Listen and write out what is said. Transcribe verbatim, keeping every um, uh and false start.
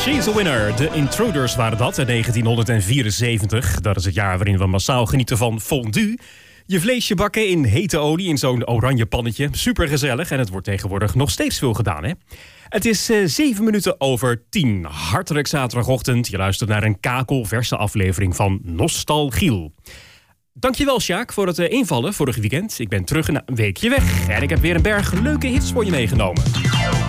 She's a Winner. De Intruders waren dat in negentien vierenzeventig. Dat is het jaar waarin we massaal genieten van fondue. Je vleesje bakken in hete olie in zo'n oranje pannetje. Supergezellig en het wordt tegenwoordig nog steeds veel gedaan, hè? Het is uh, zeven minuten over tien. Hartelijk zaterdagochtend. Je luistert naar een kakelverse aflevering van Nostalgiel. Dankjewel, Sjaak, voor het uh, invallen vorig weekend. Ik ben terug een weekje weg en ik heb weer een berg leuke hits voor je meegenomen.